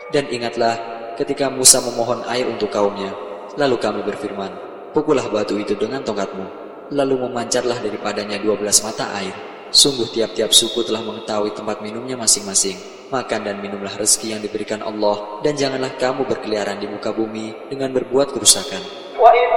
Dan ingatlah ketika Musa memohon air untuk kaumnya, lalu kami berfirman, pukullah batu itu dengan tongkatmu, lalu memancarlah daripadanya 12 mata air. Sungguh tiap-tiap suku telah mengetahui tempat minumnya masing-masing. Makan dan minumlah rezeki yang diberikan Allah, dan janganlah kamu berkeliaran di muka bumi dengan berbuat kerusakan.